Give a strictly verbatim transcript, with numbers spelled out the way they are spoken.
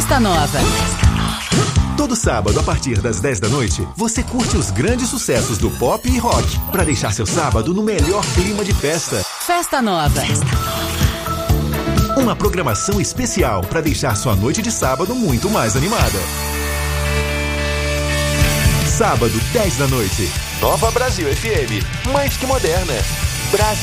Festa Nova. Todo sábado, a partir das dez da noite, você curte os grandes sucessos do pop e rock, para deixar seu sábado no melhor clima de festa. Festa Nova. Uma programação especial para deixar sua noite de sábado muito mais animada. Sábado, dez da noite. Nova Brasil F M. Mais que moderna. Brasil.